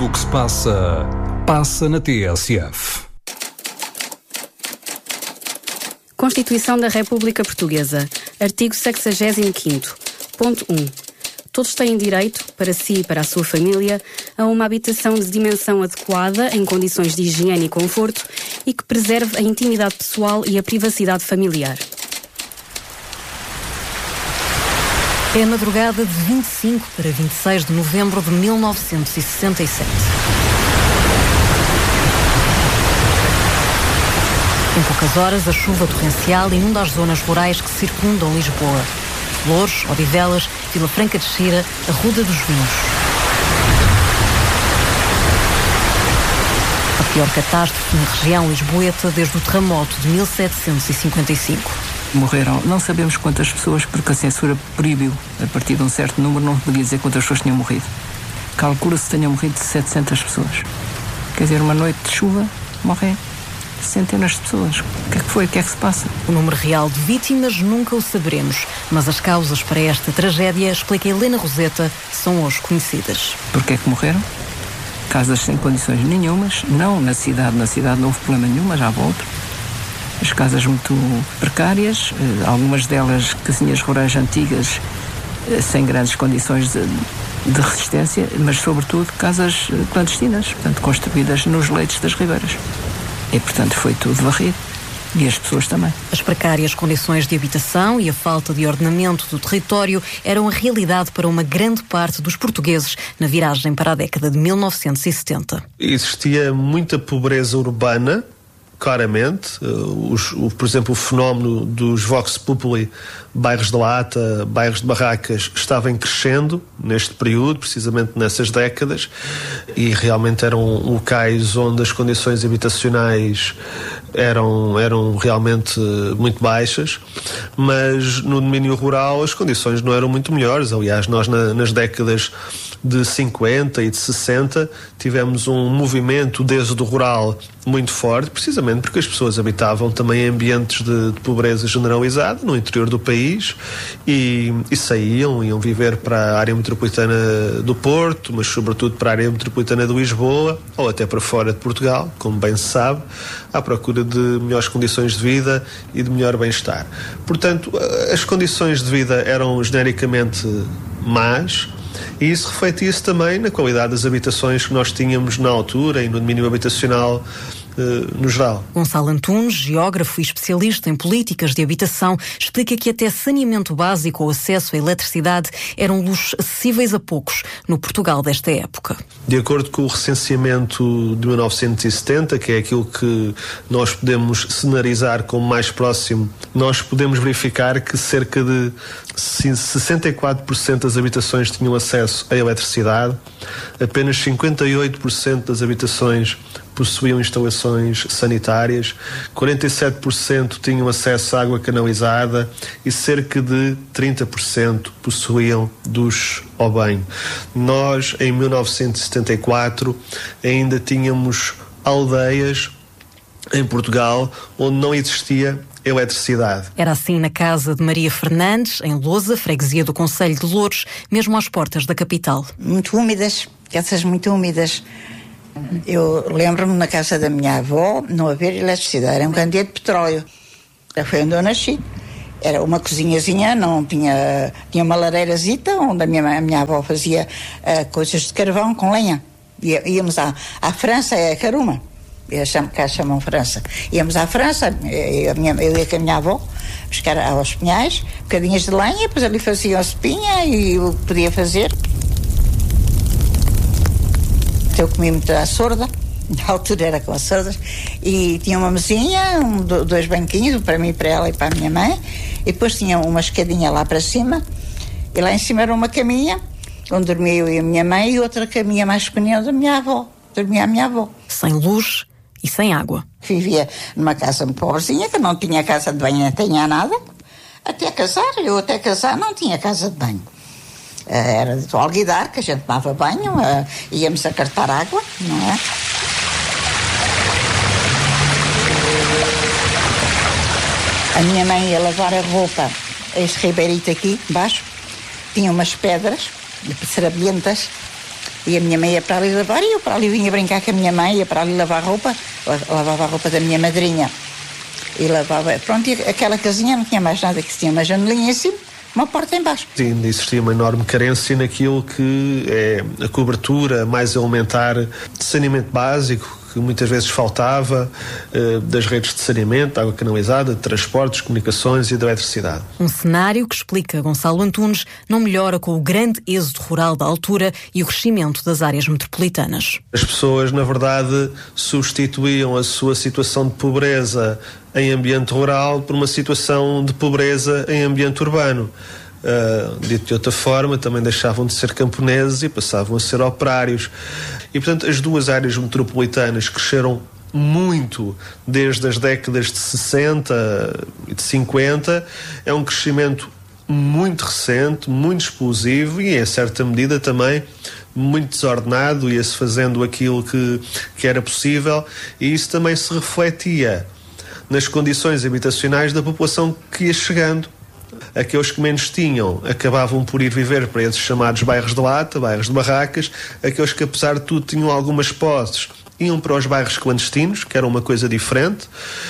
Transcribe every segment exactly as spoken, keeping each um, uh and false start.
Tudo o que se passa, passa na T S F. Constituição da República Portuguesa. Artigo sessagésimo quinto. Ponto um. Todos têm direito, para si e para a sua família, a uma habitação de dimensão adequada, em condições de higiene e conforto, e que preserve a intimidade pessoal e a privacidade familiar. É a madrugada de vinte e cinco para vinte e seis de novembro de mil novecentos e sessenta e sete. Em poucas horas, a chuva torrencial inunda as zonas rurais que circundam Lisboa. Louros, Odivelas, Vila Franca de Xira, a Ruda dos Vinhos. A pior catástrofe na região lisboeta desde o terremoto de mil setecentos e cinquenta e cinco. Morreram, não sabemos quantas pessoas, porque a censura proibiu, a partir de um certo número, não podia dizer quantas pessoas tinham morrido. Calcula-se que tenham morrido setecentas pessoas. Quer dizer, uma noite de chuva, morrem centenas de pessoas. O que é que foi? O que é que se passa? O número real de vítimas nunca o saberemos, mas as causas para esta tragédia, explica Helena Roseta, são hoje conhecidas. Porquê é que morreram? Casas sem condições nenhumas, não na cidade, na cidade não houve problema nenhum, mas à volta. As casas muito precárias, algumas delas casinhas rurais antigas, sem grandes condições de, de resistência, mas sobretudo casas clandestinas, portanto construídas nos leitos das ribeiras. E portanto foi tudo varrido. E as pessoas também. As precárias condições de habitação e a falta de ordenamento do território eram a realidade para uma grande parte dos portugueses na viragem para a década de mil novecentos e setenta. Existia muita pobreza urbana, claramente. Os, o, por exemplo, o fenómeno dos Vox Populi, bairros de lata, bairros de barracas, estava em crescendo neste período, precisamente nessas décadas, e realmente eram locais onde as condições habitacionais eram, eram realmente muito baixas, mas no domínio rural as condições não eram muito melhores. Aliás, nós na, nas décadas de cinquenta e de sessenta tivemos um movimento desde o rural muito forte, precisamente porque as pessoas habitavam também em ambientes de, de pobreza generalizada no interior do país e, e saíam, iam viver para a área metropolitana do Porto, mas sobretudo para a área metropolitana de Lisboa ou até para fora de Portugal, como bem se sabe, à procura de melhores condições de vida e de melhor bem-estar. Portanto, as condições de vida eram genericamente más, e isso refletia-se também na qualidade das habitações que nós tínhamos na altura e no domínio habitacional no geral. Gonçalo Antunes, geógrafo e especialista em políticas de habitação, explica que até saneamento básico ou acesso à eletricidade eram luxos acessíveis a poucos no Portugal desta época. De acordo com o recenseamento de mil novecentos e setenta, que é aquilo que nós podemos cenarizar como mais próximo, nós podemos verificar que cerca de sessenta e quatro por cento das habitações tinham acesso à eletricidade, apenas cinquenta e oito por cento das habitações possuíam instalações sanitárias, quarenta e sete por cento tinham acesso à água canalizada e cerca de trinta por cento possuíam duche ao banho. Nós, em mil novecentos e setenta e quatro, ainda tínhamos aldeias em Portugal onde não existia eletricidade. Era assim na casa de Maria Fernandes, em Lousa, freguesia do concelho de Louros, mesmo às portas da capital. Muito úmidas, casas muito úmidas. Eu lembro-me na casa da minha avó não haver eletricidade, era um candeeiro de petróleo. Foi onde eu nasci. Era uma cozinhazinha, não tinha, tinha uma lareirazita onde a minha, a minha avó fazia uh, coisas de carvão com lenha. Ia, íamos à, à França, é a Caruma, cá chamam França. Íamos à França, eu, a minha, eu ia com a minha avó buscar aos pinhais, bocadinhas de lenha, depois ali faziam a sopinha e eu podia fazer. Eu comi muito à sorda, na altura era com as sordas, e tinha uma mesinha, um, dois banquinhos, para mim, para ela e para a minha mãe, e depois tinha uma escadinha lá para cima, e lá em cima era uma caminha, onde dormia eu e a minha mãe, e outra caminha mais pequenina da minha avó, dormia a minha avó. Sem luz e sem água. Vivia numa casa muito pobrezinha, que não tinha casa de banho, nem tinha nada, até casar, eu até casar não tinha casa de banho. Era de alguidar, que a gente tomava banho, uh, íamos a cartar água, não é? A minha mãe ia lavar a roupa, este ribeirito aqui, embaixo, tinha umas pedras, sarabientas, E a minha mãe ia para ali lavar e eu para ali vinha brincar com a minha mãe, ia para ali lavar roupa, lavava a roupa da minha madrinha. E lavava, pronto, e aquela casinha não tinha mais nada, que tinha uma janelinha em cima, uma porta em baixo. Sim, existia uma enorme carência naquilo que é a cobertura mais elementar de saneamento básico, que muitas vezes faltava, eh, das redes de saneamento, água canalizada, de transportes, comunicações e da eletricidade. Um cenário que, explica Gonçalo Antunes, não melhora com o grande êxodo rural da altura e o crescimento das áreas metropolitanas. As pessoas, na verdade, substituíam a sua situação de pobreza em ambiente rural por uma situação de pobreza em ambiente urbano. Uh, dito de outra forma, também deixavam de ser camponeses e passavam a ser operários. E, portanto, as duas áreas metropolitanas cresceram muito desde as décadas de sessenta e de cinquenta. É um crescimento muito recente, muito explosivo e, em certa medida, também muito desordenado, ia-se fazendo aquilo que, que era possível, e isso também se refletia nas condições habitacionais da população que ia chegando. Aqueles que menos tinham acabavam por ir viver para esses chamados bairros de lata, bairros de barracas. Aqueles que, apesar de tudo, tinham algumas posses, iam para os bairros clandestinos, que era uma coisa diferente,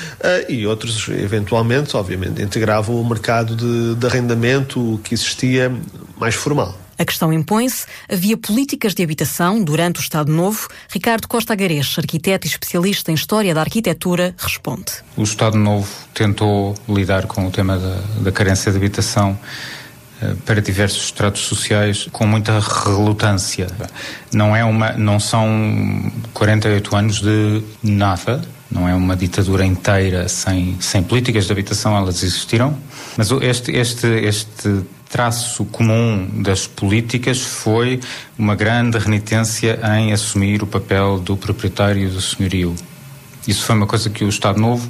e outros, eventualmente, obviamente, integravam o mercado de, de arrendamento que existia mais formal. A questão impõe-se. Havia políticas de habitação durante o Estado Novo? Ricardo Costa Agarês, arquiteto e especialista em História da Arquitetura, responde. O Estado Novo tentou lidar com o tema da, da carência de habitação eh, para diversos estratos sociais com muita relutância. Não, é uma, não são quarenta e oito anos de nada, não é uma ditadura inteira sem, sem políticas de habitação, elas existiram, mas este, este, este traço comum das políticas foi uma grande renitência em assumir o papel do proprietário do senhorio. Isso foi uma coisa que o Estado Novo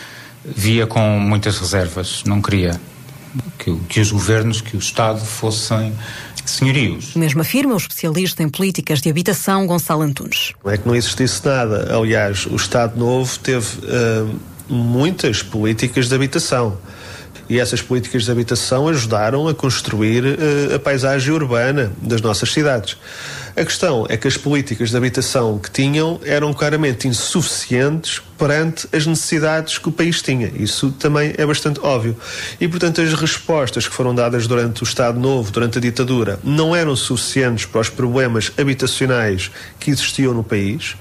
via com muitas reservas, não queria que, que os governos, que o Estado fossem senhorios. Mesmo afirma o especialista em políticas de habitação, Gonçalo Antunes. Não é que não existisse nada. Aliás, o Estado Novo teve uh, muitas políticas de habitação. E essas políticas de habitação ajudaram a construir uh, a paisagem urbana das nossas cidades. A questão é que as políticas de habitação que tinham eram claramente insuficientes perante as necessidades que o país tinha. Isso também é bastante óbvio. E, portanto, as respostas que foram dadas durante o Estado Novo, durante a ditadura, não eram suficientes para os problemas habitacionais que existiam no país.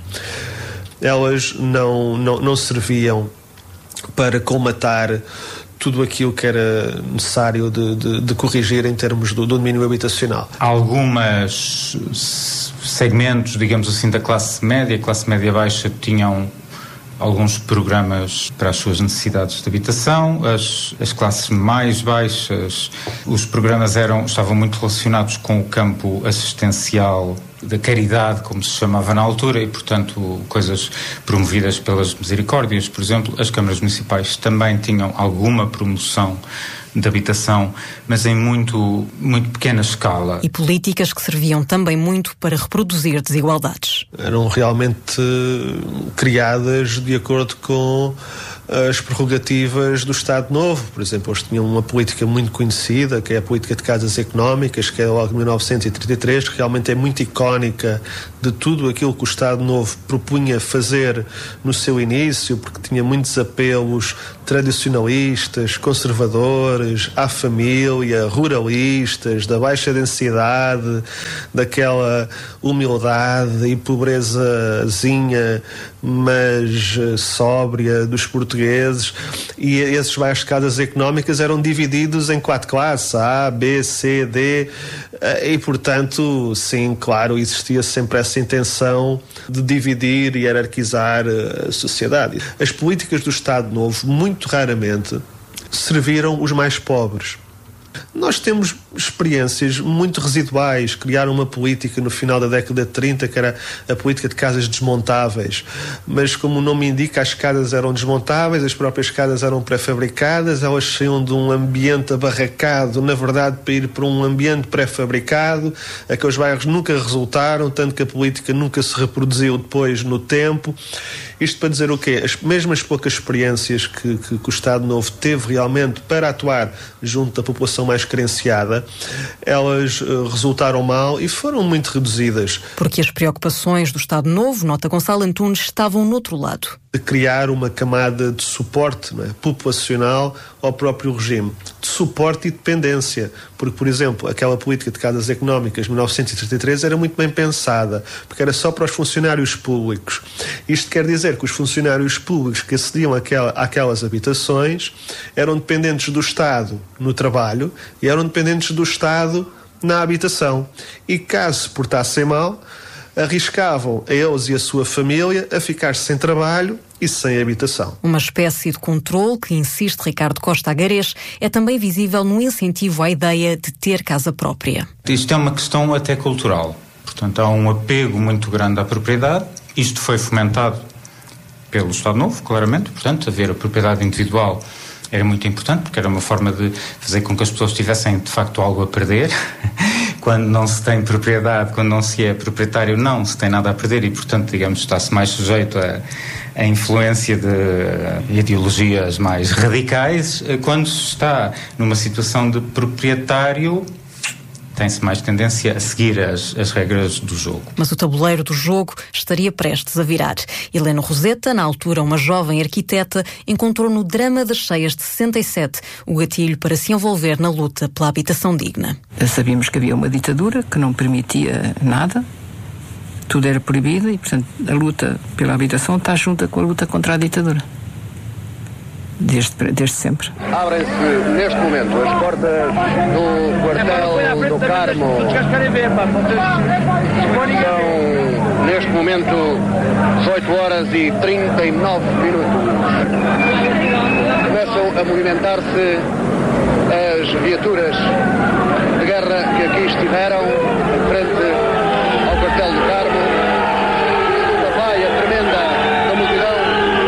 Elas não, não, não serviam para colmatar tudo aquilo que era necessário de, de, de corrigir em termos do, do domínio habitacional. Algumas segmentos, digamos assim, da classe média, classe média baixa, tinham alguns programas para as suas necessidades de habitação. As, as classes mais baixas, os programas eram, estavam muito relacionados com o campo assistencial da caridade, como se chamava na altura, e, portanto, coisas promovidas pelas misericórdias, por exemplo. As câmaras municipais também tinham alguma promoção de habitação, mas em muito, muito pequena escala. E políticas que serviam também muito para reproduzir desigualdades. Eram realmente criadas de acordo com as prerrogativas do Estado Novo. Por exemplo, eles tinham uma política muito conhecida, que é a política de casas económicas, que é logo de mil novecentos e trinta e três, que realmente é muito icónica de tudo aquilo que o Estado Novo propunha fazer no seu início, porque tinha muitos apelos tradicionalistas, conservadores, à família, ruralistas, da baixa densidade, daquela humildade e pobrezazinha, mas sóbria dos portugueses. E esses bairros de casas económicas eram divididos em quatro classes, A, B, C, D, e, portanto, sim, claro, existia sempre essa intenção de dividir e hierarquizar a sociedade. As políticas do Estado Novo, muito raramente, serviram os mais pobres. Nós temos experiências muito residuais. Criaram uma política no final da década de trinta, que era a política de casas desmontáveis, mas, como o nome indica, as casas eram desmontáveis, as próprias casas eram pré-fabricadas, elas saíam de um ambiente abarracado, na verdade, para ir para um ambiente pré-fabricado. Aqueles bairros nunca resultaram, tanto que a política nunca se reproduziu depois no tempo. Isto para dizer o quê? As mesmas poucas experiências que, que, que o Estado Novo teve realmente para atuar junto da população mais carenciada, é? Elas uh, resultaram mal e foram muito reduzidas. Porque as preocupações do Estado Novo, nota Gonçalo Antunes, estavam no outro lado. De criar uma camada de suporte, não é? populacional ao próprio regime. De suporte e dependência. Porque, por exemplo, aquela política de casas económicas de mil novecentos e trinta e três era muito bem pensada, porque era só para os funcionários públicos. Isto quer dizer que os funcionários públicos que acediam àquela, àquelas habitações eram dependentes do Estado no trabalho e eram dependentes do Estado na habitação. E caso se portassem mal, arriscavam a eles e a sua família a ficar sem trabalho e sem habitação. Uma espécie de controle que, insiste Ricardo Costa Agarés, é também visível no incentivo à ideia de ter casa própria. Isto é uma questão até cultural. Portanto, há um apego muito grande à propriedade. Isto foi fomentado pelo Estado Novo, claramente. Portanto, haver a propriedade individual era muito importante, porque era uma forma de fazer com que as pessoas tivessem, de facto, algo a perder. Quando não se tem propriedade, quando não se é proprietário, não se tem nada a perder e, portanto, digamos, está-se mais sujeito a, a influência de ideologias mais radicais. Quando se está numa situação de proprietário, tem-se mais tendência a seguir as, as regras do jogo. Mas o tabuleiro do jogo estaria prestes a virar. Helena Roseta, na altura uma jovem arquiteta, encontrou no drama das cheias de sessenta e sete o gatilho para se envolver na luta pela habitação digna. Sabíamos que havia uma ditadura que não permitia nada, tudo era proibido e, portanto, a luta pela habitação está junta com a luta contra a ditadura. Desde, desde sempre. Abrem-se neste momento as portas do quartel do Carmo. São neste momento dezoito horas e trinta e nove minutos. Começam a movimentar-se as viaturas de guerra que aqui estiveram em frente ao quartel do Carmo. A vaia tremenda da multidão.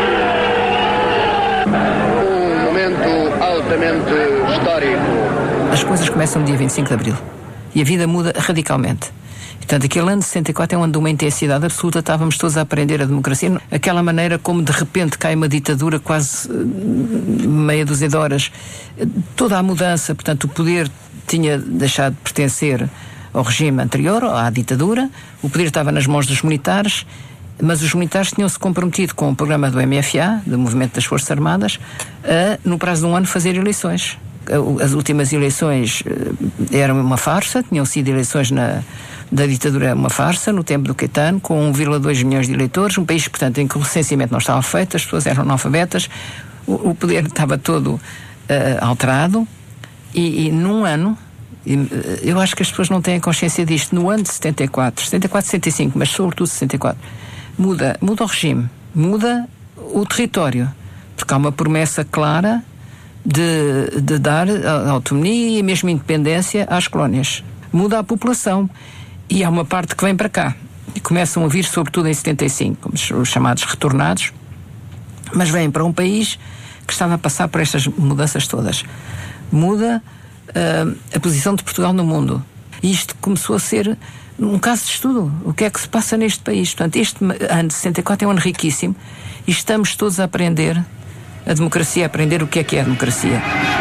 Altamente histórico. As coisas começam no dia vinte e cinco de Abril e a vida muda radicalmente. Portanto, aquele ano de sessenta e quatro é um ano de uma intensidade absoluta, estávamos todos a aprender a democracia, aquela maneira como de repente cai uma ditadura quase meia dúzia de horas, toda a mudança, portanto o poder tinha deixado de pertencer ao regime anterior, à ditadura, o poder estava nas mãos dos militares, mas os militares tinham-se comprometido com o programa do M F A, do Movimento das Forças Armadas, a, no prazo de um ano, fazer eleições. As últimas eleições eram uma farsa, tinham sido eleições na, da ditadura uma farsa, no tempo do Caetano, com um vírgula dois milhões de eleitores, um país, portanto, em que o recenseamento não estava feito, as pessoas eram analfabetas, o, o poder estava todo uh, alterado, e, e num ano, eu acho que as pessoas não têm consciência disto, no ano de setenta e quatro, setenta e quatro, setenta e cinco, mas sobretudo setenta e quatro, muda, muda o regime, muda o território, porque há uma promessa clara de, de dar autonomia e mesmo independência às colónias. Muda a população e há uma parte que vem para cá e começam a vir sobretudo em setenta e cinco, os chamados retornados, mas vêm para um país que estava a passar por estas mudanças todas. Muda uh, a posição de Portugal no mundo. E isto começou a ser um caso de estudo. O que é que se passa neste país? Portanto, este ano de sessenta e quatro é um ano riquíssimo e estamos todos a aprender a democracia, a aprender o que é que é a democracia.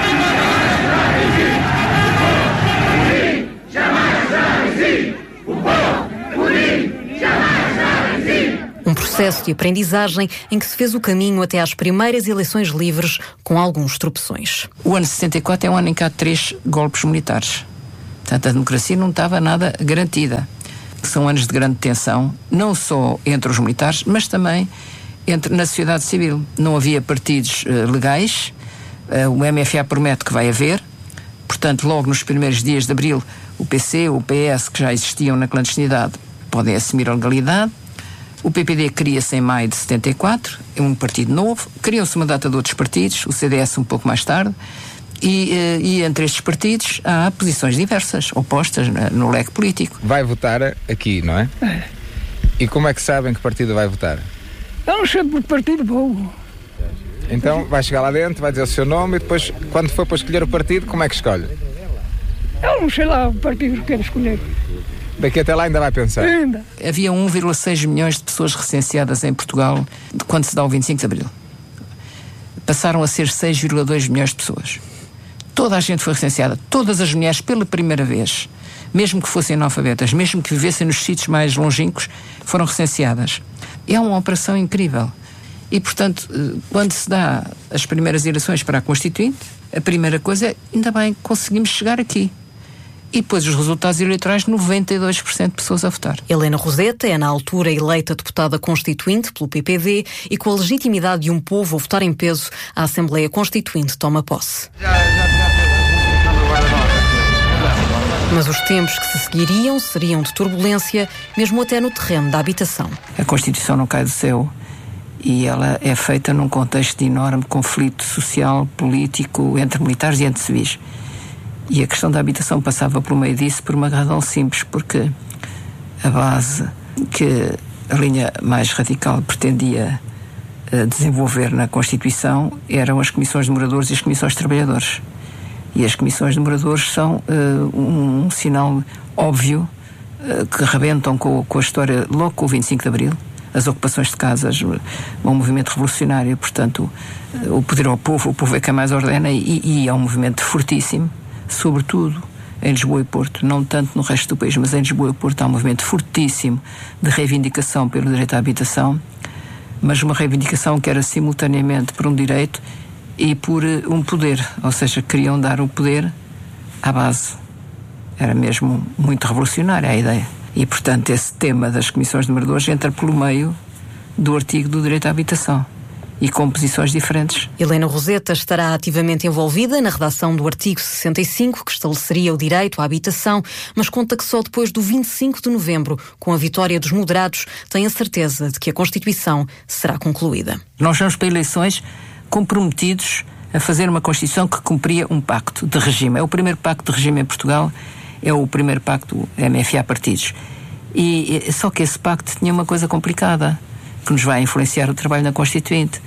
Um processo de aprendizagem em que se fez o caminho até às primeiras eleições livres, com alguns tropeções. O ano de sessenta e quatro é um ano em que há três golpes militares. Portanto, a democracia não estava nada garantida. São anos de grande tensão, não só entre os militares, mas também entre, na sociedade civil. Não havia partidos uh, legais, uh, o M F A promete que vai haver, portanto, logo nos primeiros dias de Abril, o P C, o P S, que já existiam na clandestinidade, podem assumir a legalidade. O P P D cria-se em maio de setenta e quatro, é um partido novo, criou-se uma data de outros partidos, o C D S um pouco mais tarde, e, e entre estes partidos há posições diversas, opostas no leque político. Vai votar aqui, não é? É. E como é que sabem que partido vai votar? Eu não sei por partido vou. Então vai chegar lá dentro, vai dizer o seu nome e depois, quando for para escolher o partido, como é que escolhe? Eu não sei lá o partido que quero escolher. Daqui até lá ainda vai pensar? Ainda. Havia um vírgula seis milhões de pessoas recenseadas em Portugal quando se dá o vinte e cinco de Abril. Passaram a ser seis vírgula dois milhões de pessoas. Toda a gente foi recenseada, todas as mulheres pela primeira vez, mesmo que fossem analfabetas, mesmo que vivessem nos sítios mais longínquos, foram recenseadas. É uma operação incrível. E, portanto, quando se dá as primeiras eleições para a Constituinte, a primeira coisa é, ainda bem, conseguimos chegar aqui. E depois os resultados eleitorais, noventa e dois por cento de pessoas a votar. Helena Roseta é, na altura, eleita deputada constituinte pelo P P D e, com a legitimidade de um povo a votar em peso, a Assembleia Constituinte toma posse. Mas os tempos que se seguiriam seriam de turbulência, mesmo até no terreno da habitação. A Constituição não cai do céu e ela é feita num contexto de enorme conflito social, político, entre militares e entre civis. E a questão da habitação passava pelo meio disso por uma razão simples, porque a base que a linha mais radical pretendia uh, desenvolver na Constituição eram as comissões de moradores e as comissões de trabalhadores. E as comissões de moradores são uh, um, um sinal óbvio uh, que rebentam com, com a história logo com o vinte e cinco de Abril, as ocupações de casas, um movimento revolucionário, portanto, uh, o poder ao povo, o povo é quem mais ordena, e, e é um movimento fortíssimo, sobretudo em Lisboa e Porto, não tanto no resto do país, mas em Lisboa e Porto há um movimento fortíssimo de reivindicação pelo direito à habitação, mas uma reivindicação que era simultaneamente por um direito e por um poder, ou seja, queriam dar o poder à base. Era mesmo muito revolucionária a ideia. E, portanto, esse tema das comissões de moradores entra pelo meio do artigo do direito à habitação. E com posições diferentes. Helena Roseta estará ativamente envolvida na redação do artigo sessenta e cinco, que estabeleceria o direito à habitação, mas conta que só depois do vinte e cinco de novembro, com a vitória dos moderados, tem a certeza de que a Constituição será concluída. Nós vamos para eleições comprometidos a fazer uma Constituição que cumpria um pacto de regime. É o primeiro pacto de regime em Portugal, é o primeiro pacto M F A-partidos. E, e, só que esse pacto tinha uma coisa complicada, que nos vai influenciar o trabalho na Constituinte.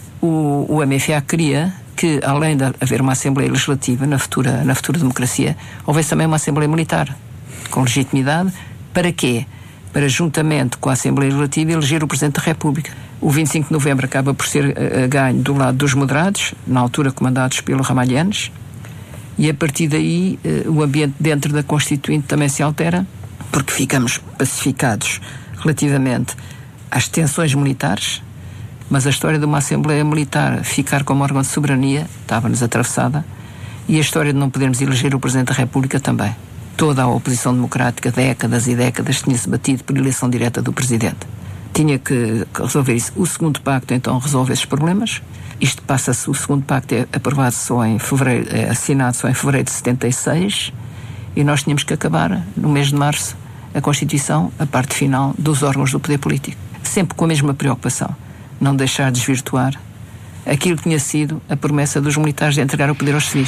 O, o M F A queria que, além de haver uma Assembleia Legislativa na futura, na futura democracia, houvesse também uma Assembleia Militar, com legitimidade. Para quê? Para, juntamente com a Assembleia Legislativa, eleger o Presidente da República. O vinte e cinco de novembro acaba por ser uh, ganho do lado dos moderados, na altura comandados pelo Ramalhianes, e a partir daí uh, o ambiente dentro da Constituinte também se altera, porque ficamos pacificados relativamente às tensões militares, mas a história de uma Assembleia Militar ficar como órgão de soberania estava-nos atravessada, e a história de não podermos eleger o Presidente da República também. Toda a oposição democrática, décadas e décadas, tinha-se batido por eleição direta do Presidente. Tinha que resolver isso. O segundo pacto, então, resolve esses problemas. Isto passa-se, o segundo pacto é aprovado só em fevereiro, é assinado só em fevereiro de setenta e seis, e nós tínhamos que acabar, no mês de março, a Constituição, a parte final dos órgãos do poder político. Sempre com a mesma preocupação, não deixar desvirtuar aquilo que tinha sido a promessa dos militares de entregar o poder aos civis.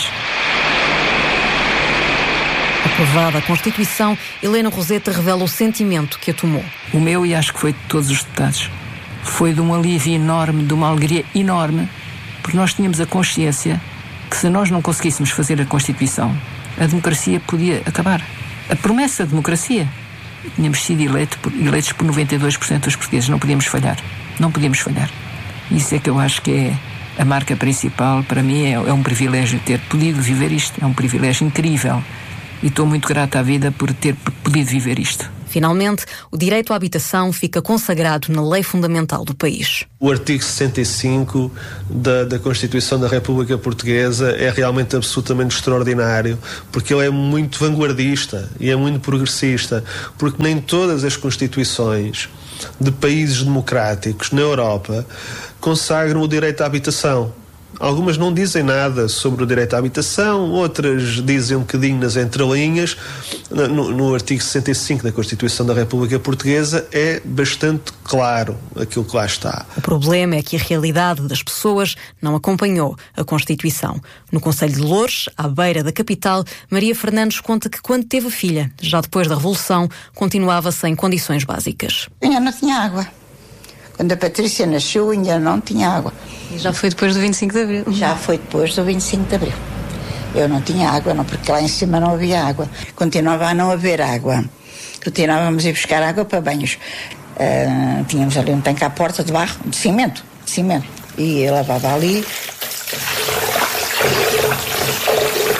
Aprovada a Constituição, Helena Roseta revela o sentimento que a tomou. O meu, e acho que foi de todos os deputados, foi de um alívio enorme, de uma alegria enorme, porque nós tínhamos a consciência que, se nós não conseguíssemos fazer a Constituição, a democracia podia acabar. A promessa da democracia. Tínhamos sido eleito por, eleitos por noventa e dois por cento dos portugueses. Não podíamos falhar. Não podíamos falhar. Isso é que eu acho que é a marca principal. Para mim é, é um privilégio ter podido viver isto. É um privilégio incrível. E estou muito grata à vida por ter podido viver isto. Finalmente, o direito à habitação fica consagrado na lei fundamental do país. O artigo sessenta e cinco da, da Constituição da República Portuguesa é realmente absolutamente extraordinário, porque ele é muito vanguardista e é muito progressista, porque nem todas as constituições de países democráticos na Europa consagram o direito à habitação. Algumas não dizem nada sobre o direito à habitação, outras dizem um bocadinho nas entrelinhas. No, no artigo sessenta e cinco da Constituição da República Portuguesa é bastante claro aquilo que lá está. O problema é que a realidade das pessoas não acompanhou a Constituição. No Concelho de Loures, à beira da capital, Maria Fernandes conta que, quando teve filha, já depois da Revolução, continuava sem condições básicas. Eu não tinha água. Quando a Patrícia nasceu, ainda não tinha água. E já foi depois do vinte e cinco de Abril? Já foi depois do vinte e cinco de Abril. Eu não tinha água, não, porque lá em cima não havia água. Continuava a não haver água. Continuávamos a ir buscar água para banhos. Uh, tínhamos ali um tanque à porta de barro, de cimento, de cimento. E eu lavava ali.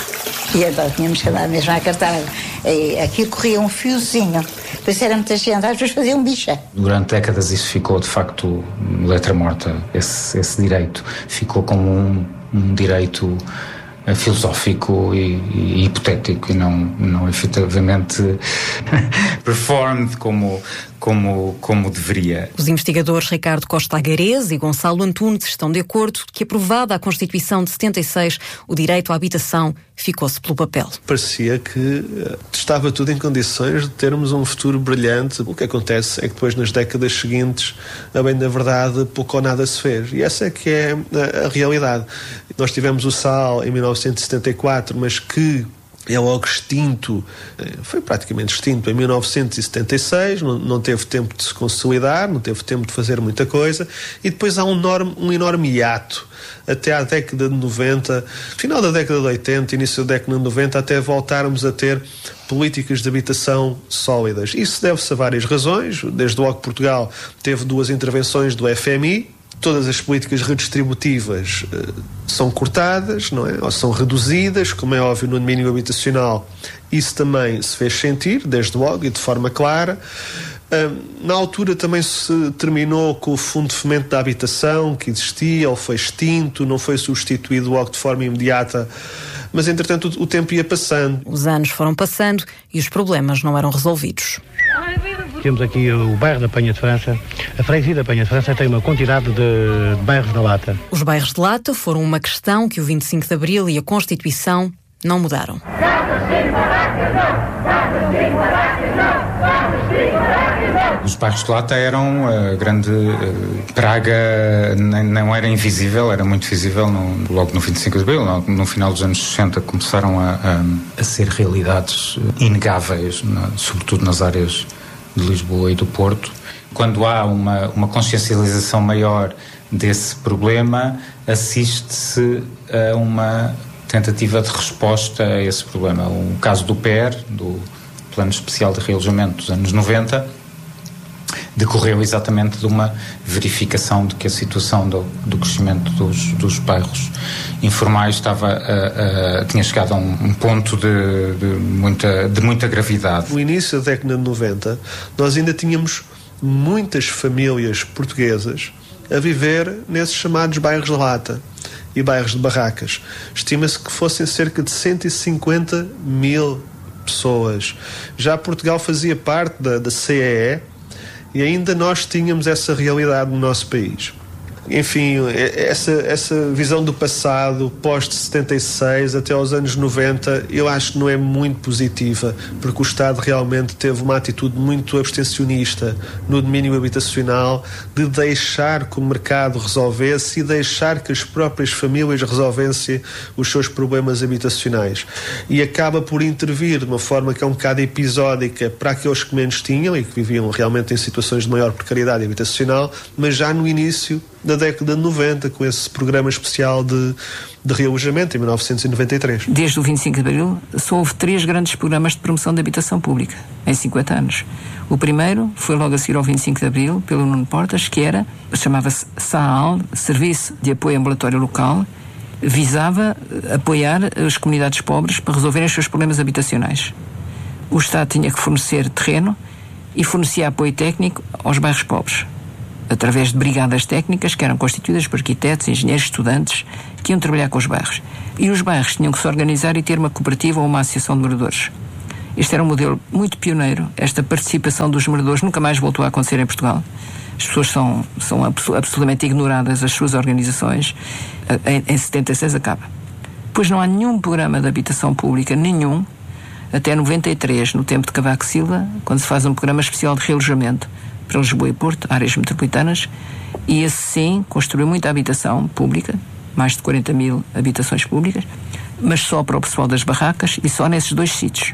E então tínhamos que andar mesmo a cartar. E aqui corria um fiozinho. Depois era muita gente, às vezes fazia um bicha. Durante décadas isso ficou, de facto, letra morta. Esse, esse direito ficou como um, um direito filosófico e, e hipotético e não, não efetivamente performed como, como, como deveria. Os investigadores Ricardo Costa Agarés e Gonçalo Antunes estão de acordo que, aprovada a Constituição de setenta e seis, o direito à habitação ficou-se pelo papel. Parecia que estava tudo em condições de termos um futuro brilhante. O que acontece é que depois, nas décadas seguintes, a bem da verdade, pouco ou nada se fez. E essa é que é a, a realidade. Nós tivemos o S A L em mil novecentos e setenta e quatro, mas que é logo extinto, foi praticamente extinto em mil novecentos e setenta e seis, não, não teve tempo de se consolidar, não teve tempo de fazer muita coisa, e depois há um enorme, um enorme hiato até à década de noventa, final da década de oitenta, início da década de noventa, até voltarmos a ter políticas de habitação sólidas. Isso deve-se a várias razões. Desde logo Portugal teve duas intervenções do F M I, todas as políticas redistributivas uh, são cortadas, não é? Ou são reduzidas, como é óbvio, no domínio habitacional. Isso também se fez sentir, desde logo, e de forma clara. Uh, na altura também se terminou com o Fundo de Fomento da Habitação, que existia, ou foi extinto, não foi substituído logo de forma imediata, mas entretanto o, o tempo ia passando. Os anos foram passando e os problemas não eram resolvidos. Temos aqui o bairro da Penha de França. A freguesia da Penha de França tem uma quantidade de bairros da Lata. Os bairros de Lata foram uma questão que o vinte e cinco de Abril e a Constituição não mudaram. Os bairros de Lata eram a grande uh, praga, nem, não era invisível, era muito visível no, logo no vinte e cinco de Abril, no, no final dos anos sessenta começaram a, a, a ser realidades inegáveis, na, sobretudo nas áreas de Lisboa e do Porto. Quando há uma, uma consciencialização maior desse problema, assiste-se a uma tentativa de resposta a esse problema. O caso do P E R, do Plano Especial de Realojamento dos anos noventa, decorreu exatamente de uma verificação de que a situação do, do crescimento dos, dos bairros informais estava a, a, tinha chegado a um, um ponto de, de, muita, de muita gravidade. No início da década de noventa, nós ainda tínhamos muitas famílias portuguesas a viver nesses chamados bairros de lata e bairros de barracas. Estima-se que fossem cerca de cento e cinquenta mil pessoas. Já Portugal fazia parte da, da C E E, e ainda nós tínhamos essa realidade no nosso país. Enfim, essa, essa visão do passado, pós-setenta e seis até aos anos noventa, eu acho que não é muito positiva, porque o Estado realmente teve uma atitude muito abstencionista no domínio habitacional, de deixar que o mercado resolvesse e deixar que as próprias famílias resolvessem os seus problemas habitacionais. E acaba por intervir de uma forma que é um bocado episódica para aqueles que menos tinham e que viviam realmente em situações de maior precariedade habitacional, mas já no início da década de noventa, com esse programa especial de, de realojamento em mil novecentos e noventa e três. Desde o vinte e cinco de Abril, só houve três grandes programas de promoção de habitação pública, em cinquenta anos. O primeiro foi logo a seguir ao vinte e cinco de Abril, pelo Nuno Portas, que era, chamava-se S A L, Serviço de Apoio Ambulatório Local, visava apoiar as comunidades pobres para resolverem os seus problemas habitacionais. O Estado tinha que fornecer terreno e fornecia apoio técnico aos bairros pobres, através de brigadas técnicas que eram constituídas por arquitetos, engenheiros, estudantes, que iam trabalhar com os bairros. E os bairros tinham que se organizar e ter uma cooperativa ou uma associação de moradores. Este era um modelo muito pioneiro. Esta participação dos moradores nunca mais voltou a acontecer em Portugal. As pessoas são, são absolutamente ignoradas, as suas organizações. Em, em setenta e seis acaba. Pois não há nenhum programa de habitação pública, nenhum, até noventa e três, no tempo de Cavaco Silva, quando se faz um programa especial de realojamento para Lisboa e Porto, áreas metropolitanas, e esse sim construiu muita habitação pública, mais de quarenta mil habitações públicas, mas só para o pessoal das barracas e só nesses dois sítios.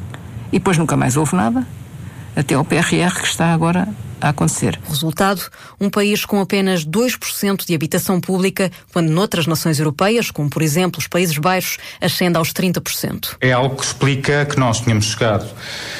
E depois nunca mais houve nada, até ao P R R que está agora a acontecer. Resultado, um país com apenas dois por cento de habitação pública, quando noutras nações europeias, como por exemplo os Países Baixos, ascende aos trinta por cento. É algo que explica que nós tínhamos chegado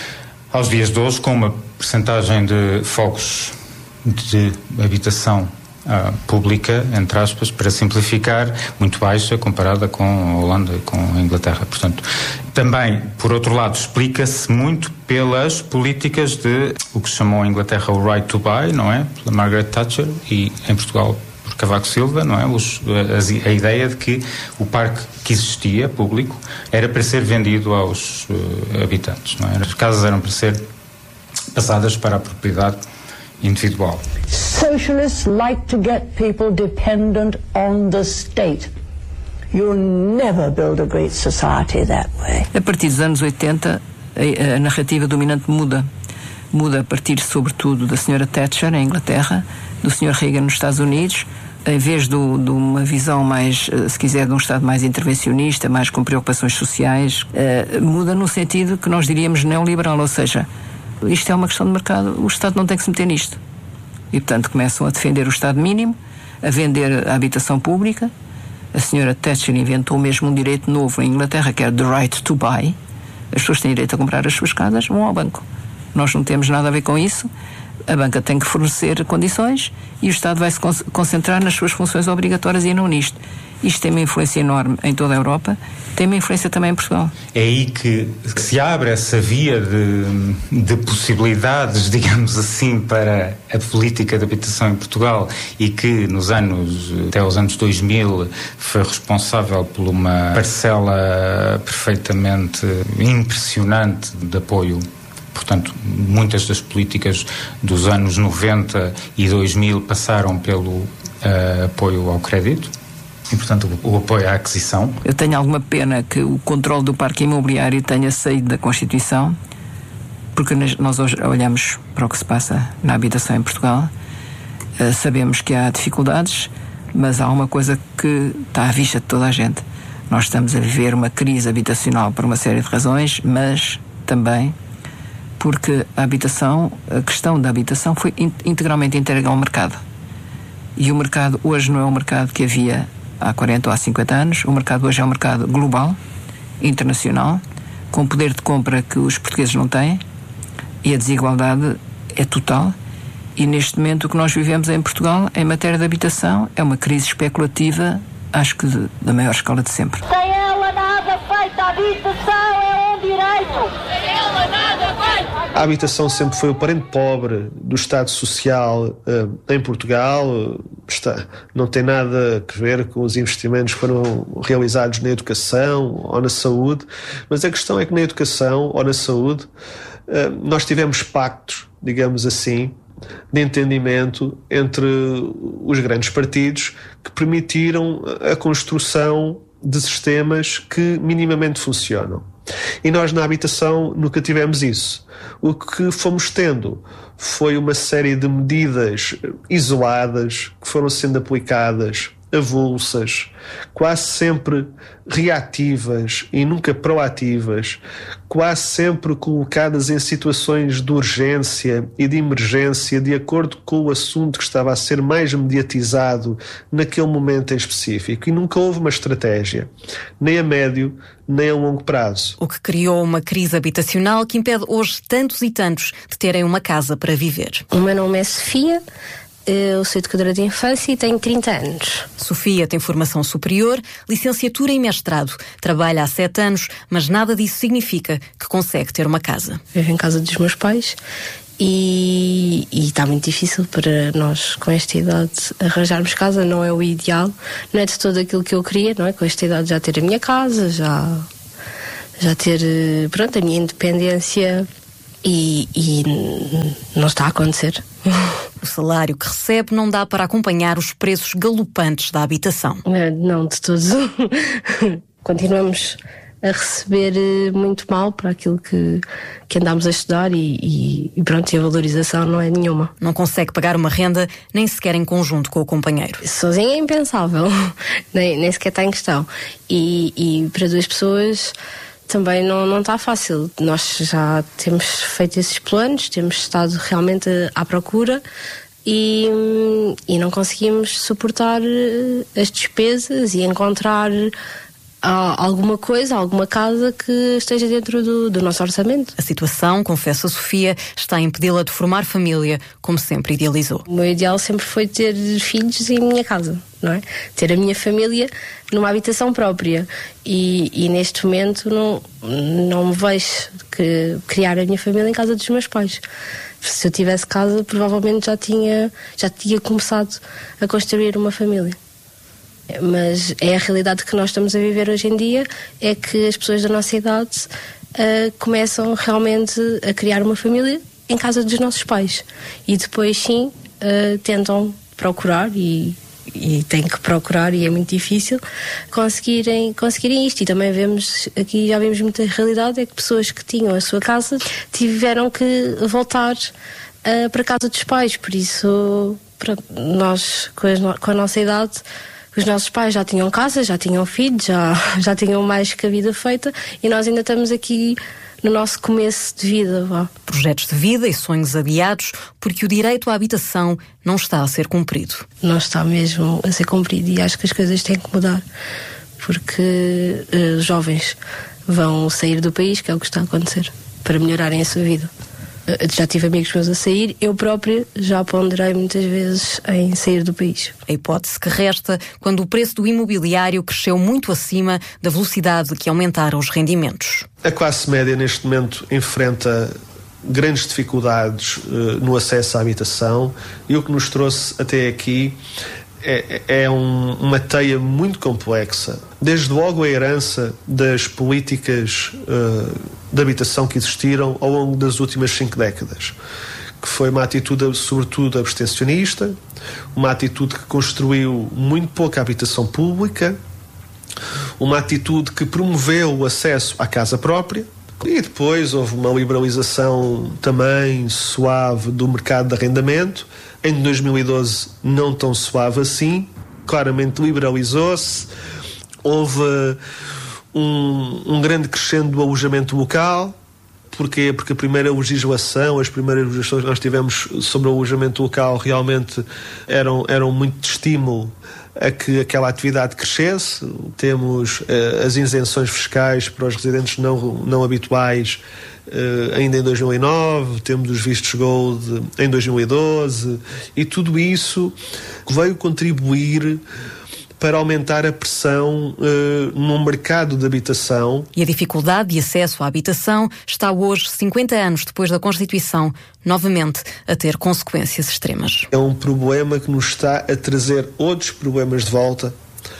aos dias de hoje com uma percentagem de fogos de habitação uh, pública, entre aspas, para simplificar, muito baixa comparada com a Holanda e com a Inglaterra. Portanto, também, por outro lado, explica-se muito pelas políticas de o que se chamou em Inglaterra o right to buy, não é? Pela Margaret Thatcher, e em Portugal por Cavaco Silva, não é? Os, a, a ideia de que o parque que existia, público, era para ser vendido aos uh, habitantes, não é? As casas eram para ser passadas para a propriedade individual. Socialists like to get people dependent on the state. You'll never build a great society that way. A partir dos anos oitenta, a, a narrativa dominante muda. Muda a partir, sobretudo, da senhora Thatcher, em Inglaterra, do senhor Reagan, nos Estados Unidos. Em vez do, de uma visão mais, se quiser, de um Estado mais intervencionista, mais com preocupações sociais, uh, muda no sentido que nós diríamos neoliberal, ou seja, isto é uma questão de mercado, o Estado não tem que se meter nisto. E, portanto, começam a defender o Estado mínimo, a vender a habitação pública. A senhora Thatcher inventou mesmo um direito novo em Inglaterra, que é the right to buy. As pessoas têm direito a comprar as suas casas, vão ao banco. Nós não temos nada a ver com isso. A banca tem que fornecer condições e o Estado vai se concentrar nas suas funções obrigatórias e não nisto. Isto tem uma influência enorme em toda a Europa, tem uma influência também em Portugal. É aí que, que se abre essa via de, de possibilidades, digamos assim, para a política de habitação em Portugal, e que nos anos, até os anos dois mil, foi responsável por uma parcela perfeitamente impressionante de apoio. Portanto, muitas das políticas dos anos noventa e dois mil passaram pelo uh, apoio ao crédito e, portanto, o, o apoio à aquisição. Eu tenho alguma pena que o controle do parque imobiliário tenha saído da Constituição, porque nós hoje olhamos para o que se passa na habitação em Portugal, uh, sabemos que há dificuldades, mas há uma coisa que está à vista de toda a gente. Nós estamos a viver uma crise habitacional por uma série de razões, mas também porque a habitação, a questão da habitação foi integralmente entregue ao mercado. E o mercado hoje não é o mercado que havia há quarenta ou há cinquenta anos. O mercado hoje é um mercado global, internacional, com poder de compra que os portugueses não têm, e a desigualdade é total. E neste momento o que nós vivemos em Portugal, em matéria de habitação, é uma crise especulativa, acho que de, da maior escala de sempre. Sem ela nada feita, a habitação é um direito. Sem ela nada feita. A habitação sempre foi o parente pobre do Estado Social uh, em Portugal. Uh, está, não tem nada a ver com os investimentos que foram realizados na educação ou na saúde, mas a questão é que na educação ou na saúde uh, nós tivemos pactos, digamos assim, de entendimento entre os grandes partidos que permitiram a construção de sistemas que minimamente funcionam. E nós na habitação nunca tivemos isso. O que fomos tendo foi uma série de medidas isoladas que foram sendo aplicadas, avulsas, quase sempre reativas e nunca proativas, quase sempre colocadas em situações de urgência e de emergência de acordo com o assunto que estava a ser mais mediatizado naquele momento em específico, e nunca houve uma estratégia, nem a médio nem a longo prazo. O que criou uma crise habitacional que impede hoje tantos e tantos de terem uma casa para viver. O meu nome é Sofia. Eu sou educadora de infância e tenho trinta anos. Sofia tem formação superior, licenciatura e mestrado. Trabalha há sete anos, mas nada disso significa que consegue ter uma casa. Vivo em casa dos meus pais e, e está muito difícil para nós, com esta idade, arranjarmos casa. Não é o ideal, não é de todo aquilo que eu queria, não é? Com esta idade já ter a minha casa, já, já ter, pronto, a minha independência. E, e não está a acontecer. O salário que recebe não dá para acompanhar os preços galopantes da habitação. Não, de todos. Continuamos a receber muito mal para aquilo que, que andámos a estudar e, e pronto, e a valorização não é nenhuma. Não consegue pagar uma renda nem sequer em conjunto com o companheiro. Sozinha é impensável, nem, nem sequer está em questão. E, e para duas pessoas também não, não está fácil. Nós já temos feito esses planos, temos estado realmente à procura e, e não conseguimos suportar as despesas e encontrar há alguma coisa, alguma casa que esteja dentro do, do nosso orçamento. A situação, confessa Sofia, está a impedi-la de formar família, como sempre idealizou. O meu ideal sempre foi ter filhos em minha casa, não é? Ter a minha família numa habitação própria. E, e neste momento não, não me vejo que criar a minha família em casa dos meus pais. Se eu tivesse casa, provavelmente já tinha, já tinha começado a construir uma família. Mas é a realidade que nós estamos a viver hoje em dia, é que as pessoas da nossa idade uh, começam realmente a criar uma família em casa dos nossos pais. E depois sim, uh, tentam procurar, e, e têm que procurar, e é muito difícil, conseguirem, conseguirem isto. E também vemos, aqui já vemos muita realidade, é que pessoas que tinham a sua casa tiveram que voltar uh, para a casa dos pais. Por isso, pronto, nós, com a, com a nossa idade, os nossos pais já tinham casa, já tinham filhos, já, já tinham mais que a vida feita, e nós ainda estamos aqui no nosso começo de vida. Vá. Projetos de vida e sonhos adiados porque o direito à habitação não está a ser cumprido. Não está mesmo a ser cumprido, e acho que as coisas têm que mudar, porque os uh, jovens vão sair do país, que é o que está a acontecer, para melhorarem a sua vida. Já tive amigos meus a sair, eu própria já ponderei muitas vezes em sair do país. A hipótese que resta quando o preço do imobiliário cresceu muito acima da velocidade que aumentaram os rendimentos. A classe média neste momento enfrenta grandes dificuldades uh, no acesso à habitação, e o que nos trouxe até aqui é, é um, uma teia muito complexa. Desde logo a herança das políticas uh, de habitação que existiram ao longo das últimas cinco décadas, que foi uma atitude sobretudo abstencionista, uma atitude que construiu muito pouca habitação pública, uma atitude que promoveu o acesso à casa própria, e depois houve uma liberalização também suave do mercado de arrendamento. Em dois mil e doze não tão suave assim, claramente liberalizou-se, houve um, um grande crescendo do alojamento local. Porquê? Porque a primeira legislação, as primeiras legislações que nós tivemos sobre o alojamento local realmente eram, eram muito de estímulo a que aquela atividade crescesse. Temos uh, as isenções fiscais para os residentes não, não habituais uh, ainda em dois mil e nove, temos os vistos Gold em dois mil e doze, e tudo isso veio contribuir para aumentar a pressão uh, no mercado de habitação. E a dificuldade de acesso à habitação está hoje, cinquenta anos depois da Constituição, novamente a ter consequências extremas. É um problema que nos está a trazer outros problemas de volta.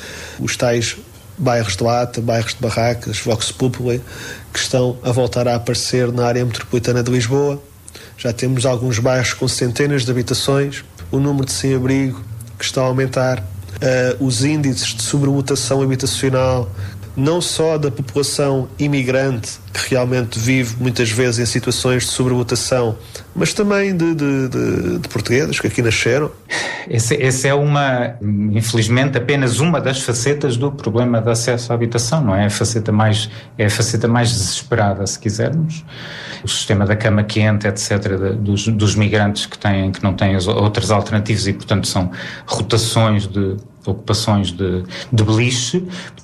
Os tais bairros de lata, bairros de barracas, vox populi, que estão a voltar a aparecer na área metropolitana de Lisboa. Já temos alguns bairros com centenas de habitações, o número de sem-abrigo que está a aumentar. Uh, os índices de sobrelotação habitacional, não só da população imigrante, que realmente vive muitas vezes em situações de sobrelotação, mas também de, de, de, de portugueses que aqui nasceram. Essa esse é uma, infelizmente, apenas uma das facetas do problema de acesso à habitação, não é? A faceta mais, é a faceta mais desesperada, se quisermos. O sistema da cama quente, etcétera, dos, dos migrantes que, têm, que não têm outras alternativas e, portanto, são rotações de ocupações de, de beliche,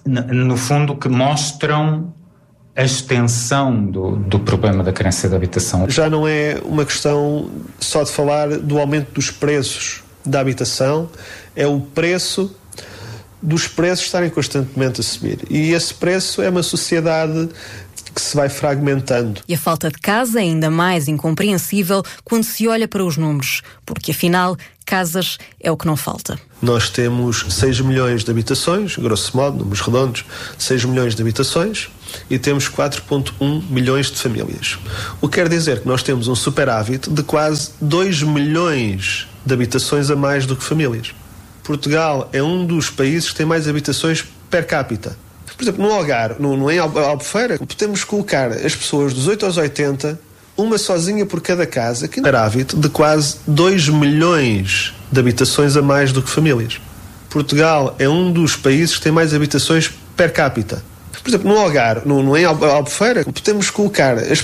no fundo, que mostram a extensão do, do problema da carência de habitação. Já não é uma questão só de falar do aumento dos preços da habitação, é o preço dos preços estarem constantemente a subir. E esse preço é uma sociedade que se vai fragmentando. E a falta de casa é ainda mais incompreensível quando se olha para os números, porque afinal, casas é o que não falta. Nós temos seis milhões de habitações, grosso modo, números redondos, seis milhões de habitações, e temos quatro vírgula um milhões de famílias. O que quer dizer que nós temos um superávit de quase dois milhões de habitações a mais do que famílias. Portugal é um dos países que tem mais habitações per capita. Por exemplo, no Algarve, no, no, em Albufeira, podemos colocar as pessoas dos oito aos oitenta, uma sozinha por cada casa, que era hábito de quase dois milhões de habitações a mais do que famílias. Portugal é um dos países que tem mais habitações per capita. Por exemplo, no Algarve, no, no, em Albufeira, podemos colocar as